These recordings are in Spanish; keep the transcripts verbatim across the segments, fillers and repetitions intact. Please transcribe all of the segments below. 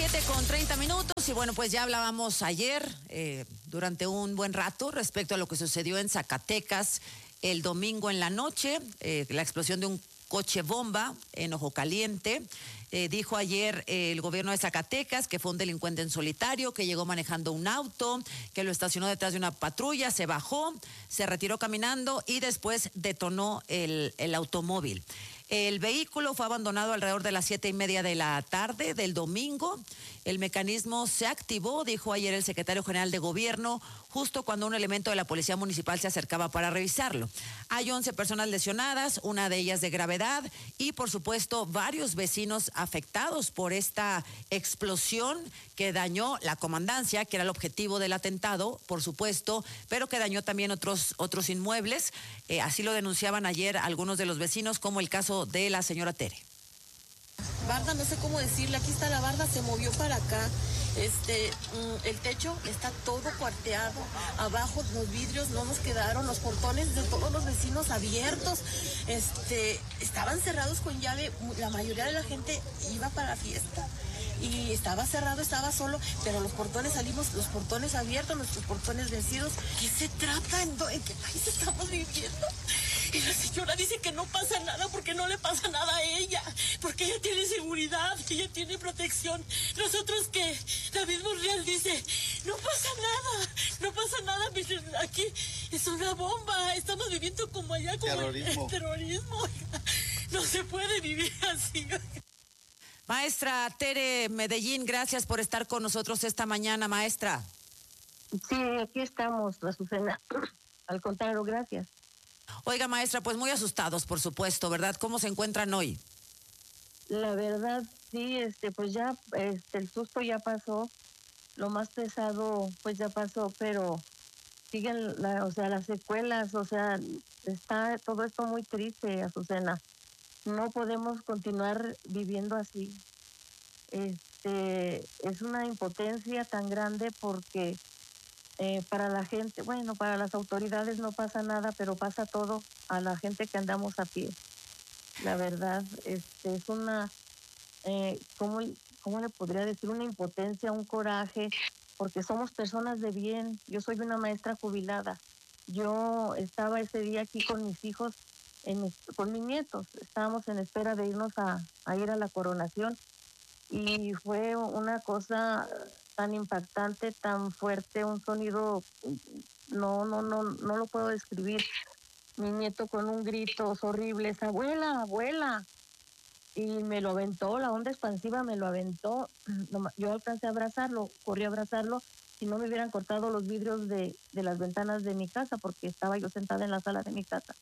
Siete con treinta minutos y bueno, pues ya hablábamos ayer eh, durante un buen rato respecto a lo que sucedió en Zacatecas el domingo en la noche, eh, la explosión de un coche bomba en Ojo Caliente. Eh, dijo ayer eh, el gobierno de Zacatecas que fue un delincuente en solitario, que llegó manejando un auto, que lo estacionó detrás de una patrulla, se bajó, se retiró caminando y después detonó el, el automóvil. El vehículo fue abandonado alrededor de las siete y media de la tarde del domingo. El mecanismo se activó, dijo ayer el secretario general de gobierno, justo cuando un elemento de la policía municipal se acercaba para revisarlo. Hay once personas lesionadas, una de ellas de gravedad y por supuesto varios vecinos afectados por esta explosión que dañó la comandancia, que era el objetivo del atentado, por supuesto, pero que dañó también otros, otros inmuebles. Eh, así lo denunciaban ayer algunos de los vecinos, como el caso de la señora Tere. Barda, no sé cómo decirle, aquí está la barda, se movió para acá, este, el techo está todo cuarteado, abajo los vidrios no nos quedaron, los portones de todos los vecinos abiertos, este, estaban cerrados con llave, la mayoría de la gente iba para la fiesta y estaba cerrado, estaba solo, pero los portones salimos, los portones abiertos, nuestros portones vencidos. ¿Qué se trata? ¿En, ¿En qué país estamos viviendo? Y la señora dice que no pasa nada porque no le pasa nada a ella, porque ella tiene seguridad, ella tiene protección. Nosotros que David Monreal dice, no pasa nada, no pasa nada, aquí es una bomba, estamos viviendo como allá, como terrorismo. El terrorismo. No se puede vivir así. Maestra Tere Medellín, gracias por estar con nosotros esta mañana, maestra. Sí, aquí estamos, Azucena. Al contrario, gracias. Oiga, maestra, pues muy asustados, por supuesto, ¿verdad? ¿Cómo se encuentran hoy? La verdad, sí, este, pues ya, este, el susto ya pasó, lo más pesado, pues ya pasó, pero siguen, la, o sea, las secuelas, o sea, está todo esto muy triste, Azucena. No podemos continuar viviendo así. Este, es una impotencia tan grande porque eh, para la gente, bueno, para las autoridades no pasa nada, pero pasa todo a la gente que andamos a pie. La verdad, este, es una, eh, ¿cómo, ¿cómo le podría decir? Una impotencia, un coraje, porque somos personas de bien. Yo soy una maestra jubilada. Yo estaba ese día aquí con mis hijos, en, con mis nietos. Estábamos en espera de irnos a, a ir a la coronación y fue una cosa tan impactante, tan fuerte, un sonido, no, no, no, no lo puedo describir. Mi nieto con un grito horrible, abuela, abuela, y me lo aventó, la onda expansiva me lo aventó. Yo alcancé a abrazarlo, corrí a abrazarlo, si no me hubieran cortado los vidrios de, de las ventanas de mi casa, porque estaba yo sentada en la sala de mi casa.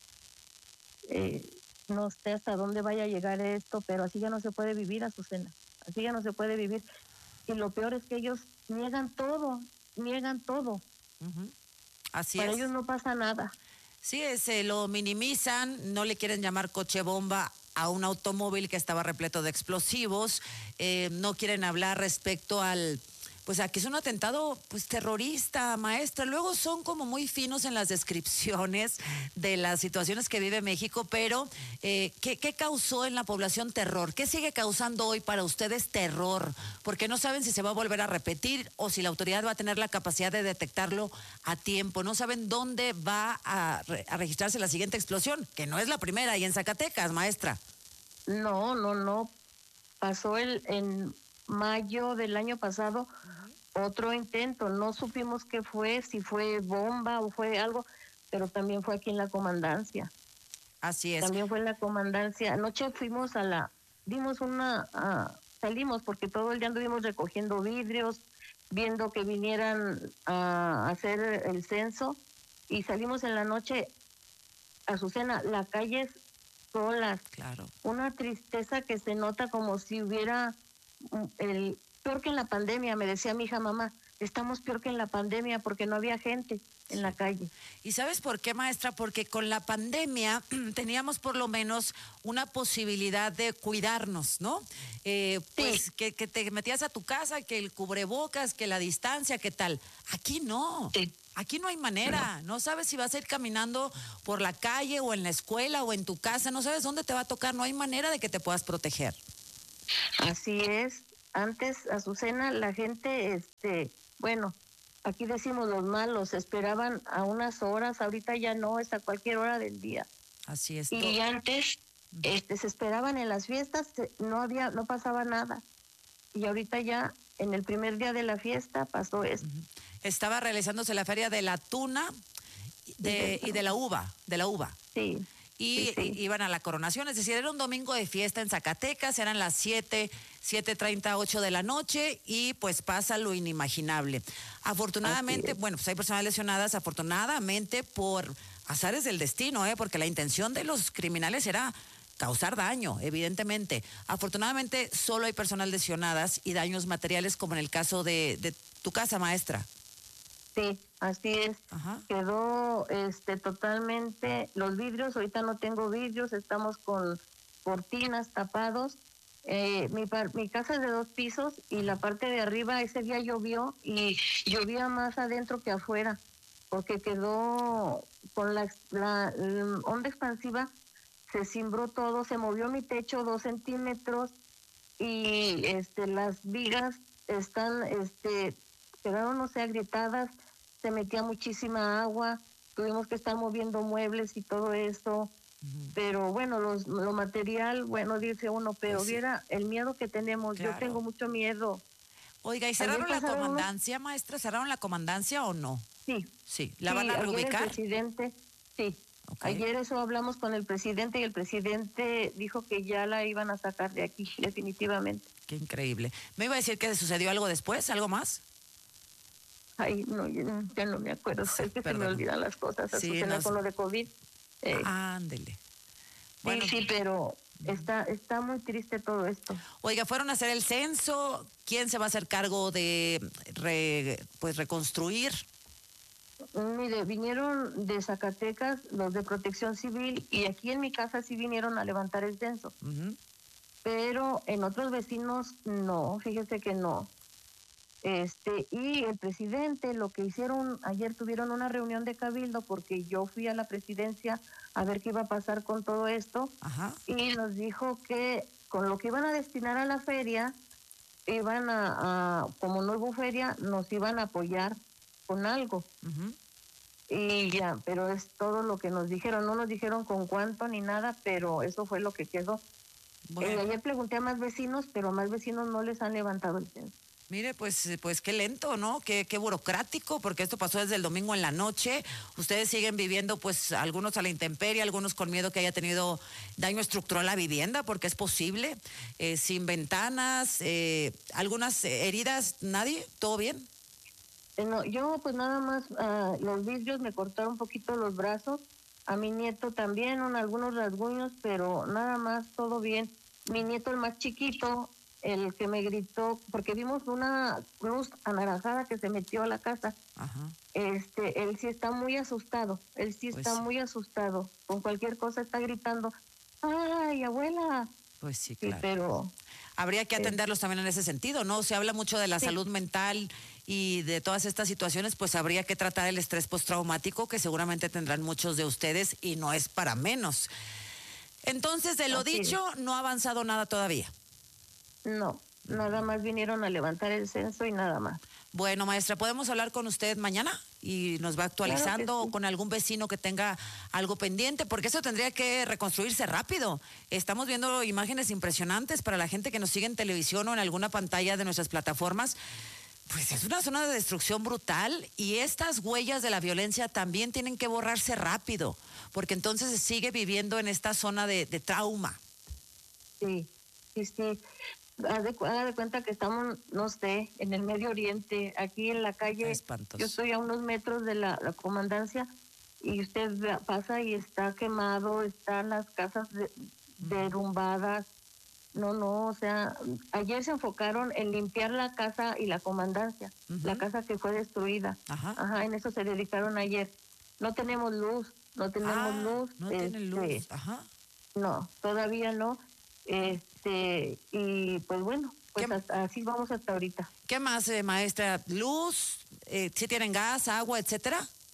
Eh, no sé hasta dónde vaya a llegar esto, pero así ya no se puede vivir, Azucena, así ya no se puede vivir. Y lo peor es que ellos niegan todo, niegan todo. Uh-huh. Así Para es. ellos no pasa nada. Sí, se lo minimizan, no le quieren llamar coche bomba a un automóvil que estaba repleto de explosivos, eh, no quieren hablar respecto al, pues a que es un atentado pues terrorista, maestra. Luego son como muy finos en las descripciones de las situaciones que vive México, pero eh, ¿qué, ¿qué causó en la población terror? ¿Qué sigue causando hoy para ustedes terror? Porque no saben si se va a volver a repetir o si la autoridad va a tener la capacidad de detectarlo a tiempo. No saben dónde va a, a registrarse la siguiente explosión, que no es la primera, y en Zacatecas, maestra. No, no, no. Pasó el en mayo del año pasado uh-huh. otro intento. No supimos qué fue, si fue bomba o fue algo, pero también fue aquí en la comandancia. Así es. También fue en la comandancia. Anoche fuimos a la, dimos una, uh, salimos porque todo el día anduvimos recogiendo vidrios, viendo que vinieran a hacer el censo y salimos en la noche. Azucena, la calle es solas. Claro. Una tristeza que se nota como si hubiera el peor que en la pandemia, me decía mi hija, mamá, estamos peor que en la pandemia porque no había gente en sí. la calle. ¿Y sabes por qué, maestra? Porque con la pandemia teníamos por lo menos una posibilidad de cuidarnos, ¿no? Eh, pues sí. que, que te metías a tu casa, que el cubrebocas, que la distancia, ¿qué tal? Aquí no. Sí. Aquí no hay manera, no. no sabes si vas a ir caminando por la calle o en la escuela o en tu casa, no sabes dónde te va a tocar, no hay manera de que te puedas proteger. Así es, Antes, Azucena, la gente, este, bueno, aquí decimos los malos, esperaban a unas horas, ahorita ya no, es a cualquier hora del día. Así es. Y todo. antes, este, se esperaban en las fiestas, no había, no pasaba nada. Y ahorita ya, en el primer día de la fiesta, pasó esto. Uh-huh. Estaba realizándose la feria de la tuna de, y de la uva, de la uva. Sí. Y, sí, sí. y iban a la coronación, es decir, era un domingo de fiesta en Zacatecas, eran las siete, siete treinta, ocho de la noche y pues pasa lo inimaginable. Afortunadamente, bueno, pues hay personas lesionadas, afortunadamente por azares del destino, ¿eh? Porque la intención de los criminales era causar daño, evidentemente. Afortunadamente solo hay personas lesionadas y daños materiales como en el caso de, de tu casa, maestra. Sí, así es. Ajá. Quedó este totalmente los vidrios, ahorita no tengo vidrios, estamos con cortinas tapados. Eh, mi, mi casa es de dos pisos y la parte de arriba ese día llovió y llovía más adentro que afuera porque quedó con la, la, la onda expansiva, se cimbró todo, se movió mi techo dos centímetros y este las vigas están, este quedaron, no sé, agrietadas, se metía muchísima agua, tuvimos que estar moviendo muebles y todo eso. Uh-huh. Pero bueno, los, lo material, bueno, dice uno, pero pues sí. Viera el miedo que tenemos, claro. Yo tengo mucho miedo. Oiga, ¿y cerraron la comandancia, unos... maestra? ¿Cerraron la comandancia o no? Sí. Sí, ¿la sí, van a reubicar? El presidente, sí. Okay. Ayer eso hablamos con el presidente y el presidente dijo que ya la iban a sacar de aquí, definitivamente. Qué increíble. ¿Me iba a decir que sucedió algo después, algo más? Ay, no, ya no me acuerdo, sí, es que perdón. Se me olvidan las cosas, sí, no, con lo de COVID. Eh, ándele. Bueno, sí, sí, pero está, está muy triste todo esto. Oiga, fueron a hacer el censo, ¿quién se va a hacer cargo de re, pues reconstruir? Mire, vinieron de Zacatecas los de Protección Civil y aquí en mi casa sí vinieron a levantar el censo. Uh-huh. Pero en otros vecinos no, fíjese que no. Este, y el presidente, lo que hicieron, ayer tuvieron una reunión de cabildo porque yo fui a la presidencia a ver qué iba a pasar con todo esto. Ajá. Y nos dijo que con lo que iban a destinar a la feria, iban a, a como no hubo feria, nos iban a apoyar con algo. Uh-huh. Y ya, pero es todo lo que nos dijeron, no nos dijeron con cuánto ni nada, pero eso fue lo que quedó. Bueno. Eh, ayer pregunté a más vecinos, pero a más vecinos no les han levantado el censo. Mire, pues, pues qué lento, ¿no? Qué, qué burocrático, porque esto pasó desde el domingo en la noche. Ustedes siguen viviendo, pues, algunos a la intemperie, algunos con miedo que haya tenido daño estructural a la vivienda, porque es posible, eh, sin ventanas, eh, algunas heridas, ¿nadie? ¿Todo bien? Eh, no, yo, pues, nada más, uh, los vidrios me cortaron un poquito los brazos, a mi nieto también, un, algunos rasguños, pero nada más, todo bien. Mi nieto, el más chiquito, el que me gritó, porque vimos una luz anaranjada que se metió a la casa. Ajá. Este, él sí está muy asustado, él sí está pues, muy asustado, con cualquier cosa está gritando, ¡ay, abuela! Pues sí, claro. Sí, pero habría que atenderlos eh, también en ese sentido, ¿no? Se habla mucho de la sí. salud mental y de todas estas situaciones, pues habría que tratar el estrés postraumático que seguramente tendrán muchos de ustedes y no es para menos. Entonces, de lo Así dicho, es. no ha avanzado nada todavía. No, nada más vinieron a levantar el censo y nada más. Bueno, maestra, ¿podemos hablar con usted mañana? Y nos va actualizando claro sí. con algún vecino que tenga algo pendiente, porque eso tendría que reconstruirse rápido. Estamos viendo imágenes impresionantes para la gente que nos sigue en televisión o en alguna pantalla de nuestras plataformas. Pues es una zona de destrucción brutal y estas huellas de la violencia también tienen que borrarse rápido, porque entonces se sigue viviendo en esta zona de, de trauma. Sí, sí, sí. Haz de, haz de cuenta que estamos, no sé, en el Medio Oriente, aquí en la calle. Yo estoy a unos metros de la, la comandancia y usted pasa y está quemado, están las casas de, derrumbadas. No, no, o sea, ayer se enfocaron en limpiar la casa y la comandancia, uh-huh. la casa que fue destruida. Ajá. Ajá, en eso se dedicaron ayer. No tenemos luz, no tenemos ah, luz. No este, tienen luz, ajá. No, todavía no. Este, y pues bueno, pues hasta, así vamos hasta ahorita. ¿Qué más, eh, maestra? ¿Luz? Eh, ¿Sí tienen gas, agua, etcétera?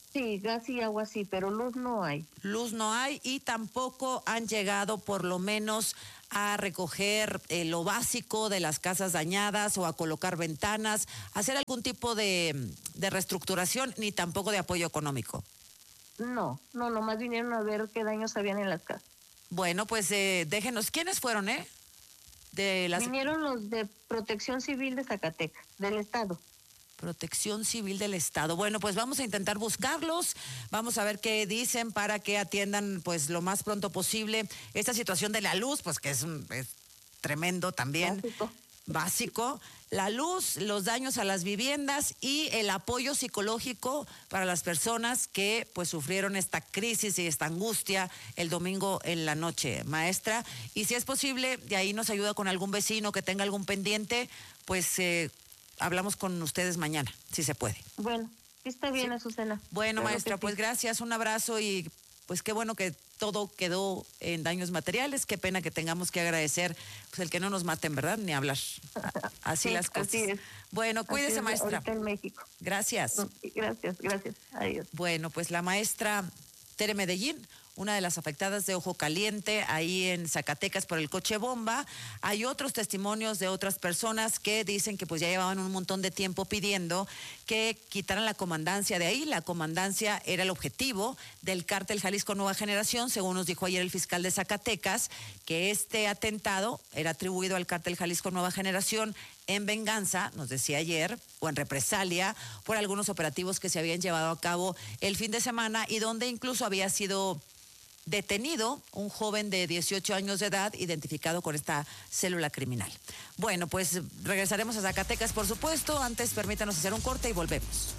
Sí, gas y agua sí, pero luz no hay. Luz no hay y tampoco han llegado por lo menos a recoger eh, lo básico de las casas dañadas o a colocar ventanas, hacer algún tipo de, de reestructuración, ni tampoco de apoyo económico. No, no, nomás vinieron a ver qué daños habían en las casas. Bueno, pues eh, déjenos, ¿quiénes fueron, eh? De las... Vinieron los de Protección Civil de Zacatecas, del Estado. Protección Civil del Estado. Bueno, pues vamos a intentar buscarlos, vamos a ver qué dicen para que atiendan pues lo más pronto posible esta situación de la luz, pues que es, un, es tremendo también. Básico. Básico. La luz, los daños a las viviendas y el apoyo psicológico para las personas que pues sufrieron esta crisis y esta angustia el domingo en la noche, maestra. Y si es posible, de ahí nos ayuda con algún vecino que tenga algún pendiente, pues eh, hablamos con ustedes mañana, si se puede. Bueno, está bien, sí. Azucena. Bueno, claro maestra, pues sí. Gracias, un abrazo y pues qué bueno que todo quedó en daños materiales. Qué pena que tengamos que agradecer pues el que no nos maten, ¿verdad? Ni hablar. Así sí, las cosas. Así es. Bueno, cuídese, es, maestra. Ahorita en México. Gracias. Gracias, gracias. Adiós. Bueno, pues la maestra Tere Medellín, una de las afectadas de Ojo Caliente, ahí en Zacatecas por el coche bomba. Hay otros testimonios de otras personas que dicen que pues ya llevaban un montón de tiempo pidiendo que quitaran la comandancia de ahí. La comandancia era el objetivo del cártel Jalisco Nueva Generación, según nos dijo ayer el fiscal de Zacatecas, que este atentado era atribuido al cártel Jalisco Nueva Generación en venganza, nos decía ayer, o en represalia por algunos operativos que se habían llevado a cabo el fin de semana y donde incluso había sido detenido un joven de dieciocho años de edad identificado con esta célula criminal. Bueno, pues regresaremos a Zacatecas, por supuesto. Antes permítanos hacer un corte y volvemos.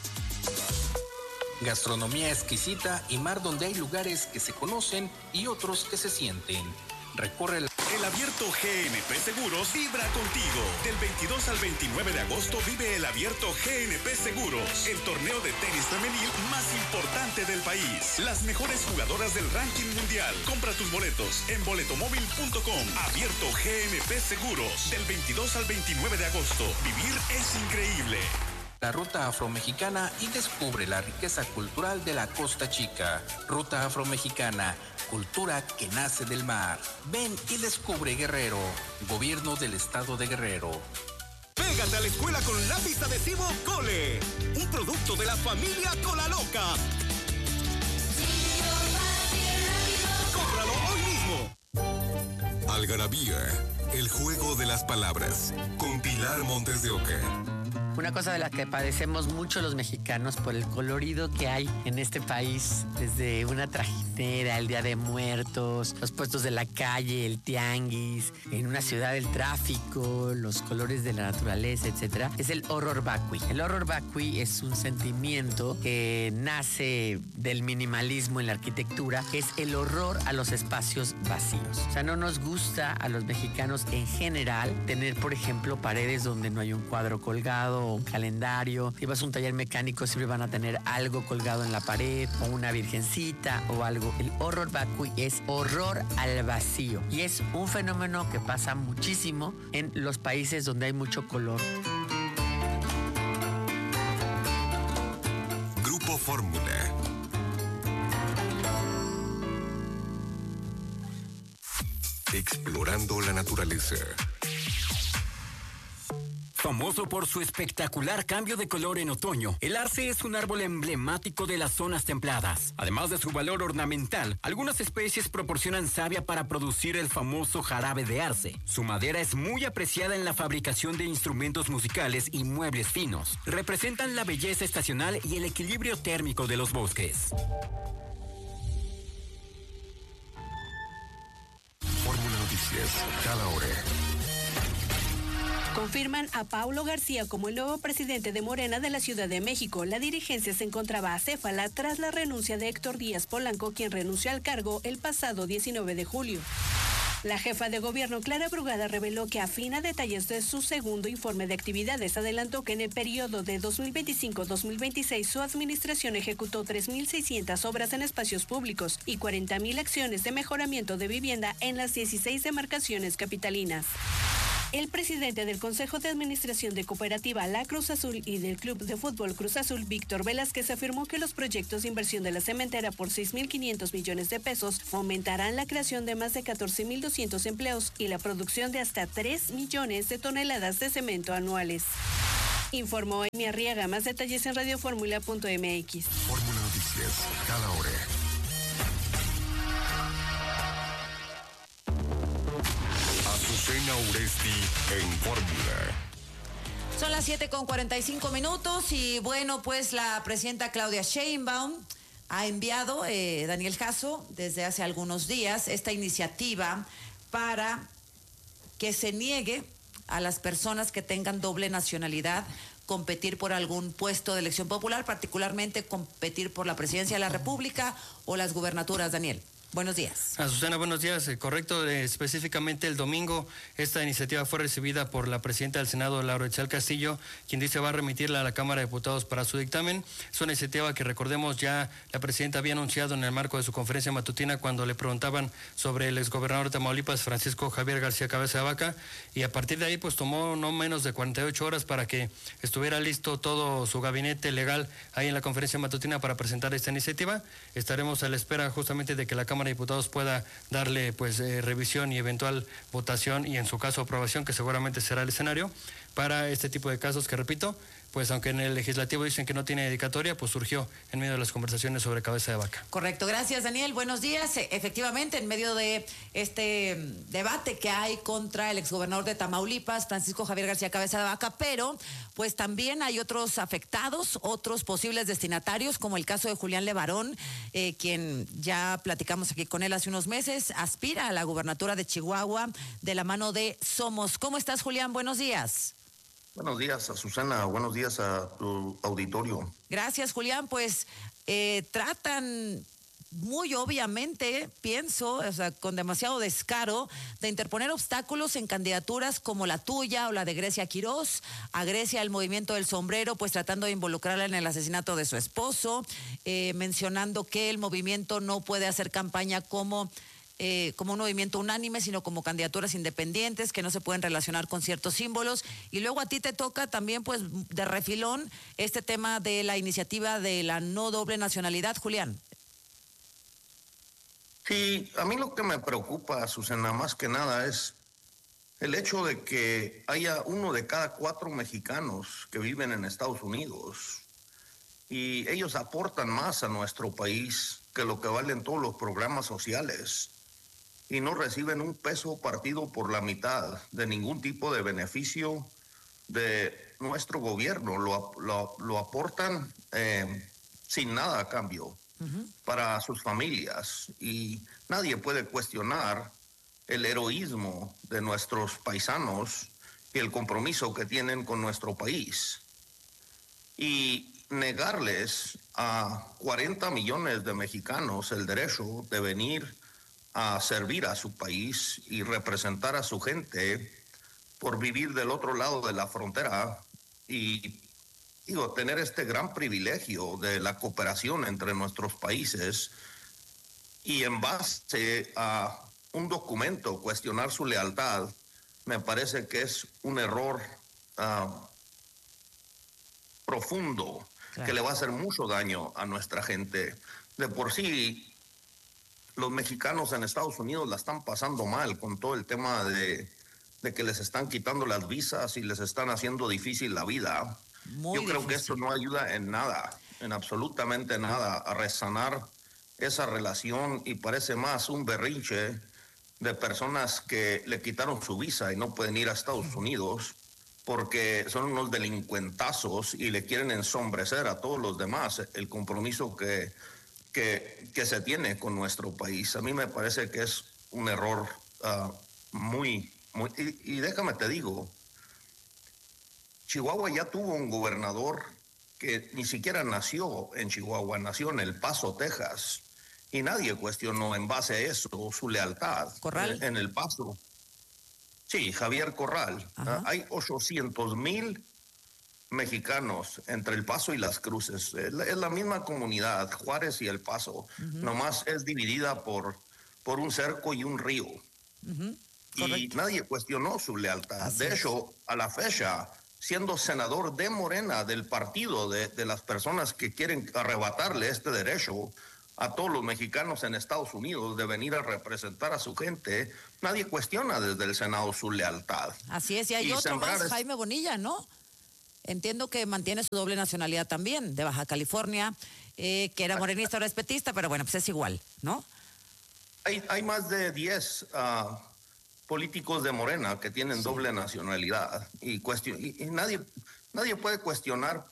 Gastronomía exquisita y mar donde hay lugares que se conocen y otros que se sienten. Recorre la... El Abierto G N P Seguros vibra contigo. Del veintidós al veintinueve de agosto vive el Abierto G N P Seguros, el torneo de tenis femenil más importante del país. Las mejores jugadoras del ranking mundial. Compra tus boletos en boletomóvil punto com. Abierto G N P Seguros, del veintidós al veintinueve de agosto. Vivir es increíble. La Ruta Afromexicana y descubre la riqueza cultural de la Costa Chica. Ruta Afromexicana, cultura que nace del mar. Ven y descubre Guerrero. Gobierno del Estado de Guerrero. Pégate a la escuela con lápiz adhesivo Cole, un producto de la familia Cola Loca. ¡Cómpralo hoy mismo! Algarabía, el juego de las palabras, con Pilar Montes de Oca. Una cosa de la que padecemos mucho los mexicanos por el colorido que hay en este país, desde una trajinera, el Día de Muertos, los puestos de la calle, el tianguis, en una ciudad el tráfico, los colores de la naturaleza, etcétera, es el horror vacui. El horror vacui es un sentimiento que nace del minimalismo en la arquitectura, que es el horror a los espacios vacíos. O sea, no nos gusta a los mexicanos en general tener, por ejemplo, paredes donde no hay un cuadro colgado, o un calendario. Si vas a un taller mecánico siempre van a tener algo colgado en la pared o una virgencita o algo. El horror vacui es horror al vacío y es un fenómeno que pasa muchísimo en los países donde hay mucho color. Grupo Fórmula. Explorando la naturaleza. Famoso por su espectacular cambio de color en otoño, el arce es un árbol emblemático de las zonas templadas. Además de su valor ornamental, algunas especies proporcionan savia para producir el famoso jarabe de arce. Su madera es muy apreciada en la fabricación de instrumentos musicales y muebles finos. Representan la belleza estacional y el equilibrio térmico de los bosques. Fórmula Noticias, cada hora. Confirman a Paulo García como el nuevo presidente de Morena de la Ciudad de México. La dirigencia se encontraba acéfala tras la renuncia de Héctor Díaz Polanco, quien renunció al cargo el pasado diecinueve de julio. La jefa de gobierno, Clara Brugada, reveló que afina detalles de su segundo informe de actividades. Adelantó que en el periodo de dos mil veinticinco a dos mil veintiséis su administración ejecutó tres mil seiscientas obras en espacios públicos y cuarenta mil acciones de mejoramiento de vivienda en las dieciséis demarcaciones capitalinas. El presidente del Consejo de Administración de Cooperativa La Cruz Azul y del Club de Fútbol Cruz Azul, Víctor Velázquez, afirmó que los proyectos de inversión de la cementera por seis mil quinientos millones de pesos fomentarán la creación de más de catorce mil doscientos empleos y la producción de hasta tres millones de toneladas de cemento anuales. Informó Amy Arriaga. Más detalles en radioformula punto m x. Fórmula Noticias, cada hora. Azucena Uresti en Fórmula. Son las siete con cuarenta y cinco minutos y bueno, pues la presidenta Claudia Sheinbaum ha enviado, eh, Daniel Jasso, desde hace algunos días, esta iniciativa para que se niegue a las personas que tengan doble nacionalidad competir por algún puesto de elección popular, particularmente competir por la presidencia de la República o las gubernaturas. Daniel, buenos días. Azucena, buenos días. Eh, correcto, eh, específicamente el domingo esta iniciativa fue recibida por la presidenta del Senado, Laura Etzial Castillo, quien dice va a remitirla a la Cámara de Diputados para su dictamen. Es una iniciativa que, recordemos, ya la presidenta había anunciado en el marco de su conferencia matutina cuando le preguntaban sobre el exgobernador de Tamaulipas, Francisco Javier García Cabeza de Vaca, y a partir de ahí pues tomó no menos de cuarenta y ocho horas para que estuviera listo todo su gabinete legal ahí en la conferencia matutina para presentar esta iniciativa. Estaremos a la espera justamente de que la Cámara de Diputados pueda darle pues eh, revisión y eventual votación y en su caso aprobación, que seguramente será el escenario para este tipo de casos que, repito, pues aunque en el legislativo dicen que no tiene dedicatoria, pues surgió en medio de las conversaciones sobre Cabeza de Vaca. Correcto, gracias Daniel, buenos días. Efectivamente, en medio de este debate que hay contra el exgobernador de Tamaulipas, Francisco Javier García Cabeza de Vaca, pero pues también hay otros afectados, otros posibles destinatarios, como el caso de Julián Levarón, eh, quien ya platicamos aquí con él hace unos meses, aspira a la gubernatura de Chihuahua de la mano de Somos. ¿Cómo estás, Julián? Buenos días. Buenos días, Azucena. Buenos días a tu auditorio. Gracias, Julián. Pues eh, tratan muy obviamente, pienso, o sea, con demasiado descaro, de interponer obstáculos en candidaturas como la tuya o la de Grecia Quirós. A Grecia, el movimiento del sombrero, pues tratando de involucrarla en el asesinato de su esposo, eh, mencionando que el movimiento no puede hacer campaña como... Eh, como un movimiento unánime, sino como candidaturas independientes que no se pueden relacionar con ciertos símbolos. Y luego a ti te toca también, pues, de refilón, este tema de la iniciativa de la no doble nacionalidad, Julián. Sí, a mí lo que me preocupa, Azucena, más que nada es el hecho de que haya uno de cada cuatro mexicanos que viven en Estados Unidos y ellos aportan más a nuestro país que lo que valen todos los programas sociales. Y no reciben un peso partido por la mitad de ningún tipo de beneficio de nuestro gobierno. Lo, lo, lo aportan eh, sin nada a cambio uh-huh. para sus familias. Y nadie puede cuestionar el heroísmo de nuestros paisanos y el compromiso que tienen con nuestro país. Y negarles a cuarenta millones de mexicanos el derecho de venir a servir a su país y representar a su gente por vivir del otro lado de la frontera y digo, tener este gran privilegio de la cooperación entre nuestros países y en base a un documento cuestionar su lealtad, me parece que es un error uh, profundo claro. que le va a hacer mucho daño a nuestra gente. De por sí, los mexicanos en Estados Unidos la están pasando mal con todo el tema de, de que les están quitando las visas y les están haciendo difícil la vida. Muy Yo difícil. creo que esto no ayuda en nada, en absolutamente nada, a resanar esa relación y parece más un berrinche de personas que le quitaron su visa y no pueden ir a Estados Unidos porque son unos delincuentazos y le quieren ensombrecer a todos los demás el compromiso que... Que, que se tiene con nuestro país. A mí me parece que es un error uh, muy, muy... Y, y déjame te digo, Chihuahua ya tuvo un gobernador que ni siquiera nació en Chihuahua, nació en El Paso, Texas, y nadie cuestionó en base a eso su lealtad. ¿Corral? En, en El Paso. Sí, Javier Corral. Uh, hay ochocientos mil mexicanos entre El Paso y Las Cruces. Es la, es la misma comunidad, Juárez y El Paso. Uh-huh. Nomás es dividida por, por un cerco y un río. Uh-huh. y nadie cuestionó su lealtad. Así de hecho, es. a la fecha, siendo senador de Morena, del partido de, de las personas que quieren arrebatarle este derecho a todos los mexicanos en Estados Unidos de venir a representar a su gente, nadie cuestiona desde el Senado su lealtad. Así es, y hay y otro más, es... Jaime Bonilla, ¿no? Entiendo que mantiene su doble nacionalidad también, de Baja California, eh, que era morenista, ahora es petista, pero bueno, pues es igual, ¿no? Hay, hay más de diez uh, políticos de Morena que tienen sí. doble nacionalidad y, cuestion- y, y nadie, nadie puede cuestionar